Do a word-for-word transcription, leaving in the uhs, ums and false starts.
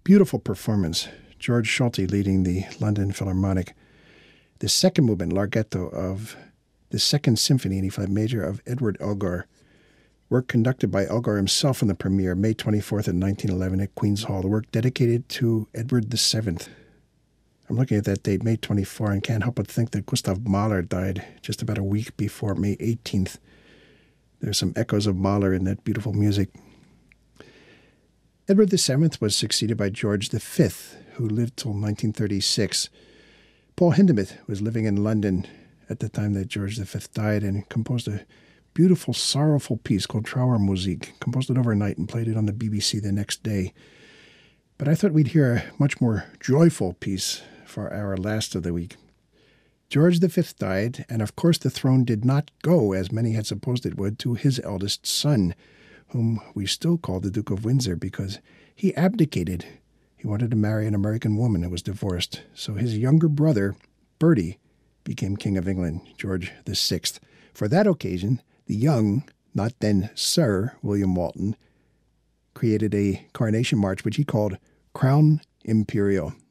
Beautiful performance. George Solti leading the London Philharmonic. The second movement, Larghetto, of the Second Symphony in E flat major of Edward Elgar. Work conducted by Elgar himself in the premiere, May twenty-fourth in nineteen eleven at Queen's Hall. The work dedicated to Edward the Seventh. I'm looking at that date, May twenty-fourth, and can't help but think that Gustav Mahler died just about a week before May eighteenth. There's some echoes of Mahler in that beautiful music. Edward the Seventh was succeeded by George the Fifth, who lived till nineteen thirty-six. Paul Hindemith was living in London at the time that George the Fifth died and composed a beautiful, sorrowful piece called Trauermusik, composed it overnight and played it on the B B C the next day. But I thought we'd hear a much more joyful piece for our last of the week. George the Fifth died, and of course the throne did not go, as many had supposed it would, to his eldest son, whom we still call the Duke of Windsor, because he abdicated. He wanted to marry an American woman who was divorced. So his younger brother, Bertie, became King of England, George the Sixth. For that occasion, the young, not then Sir William Walton, created a coronation march, which he called Crown Imperial.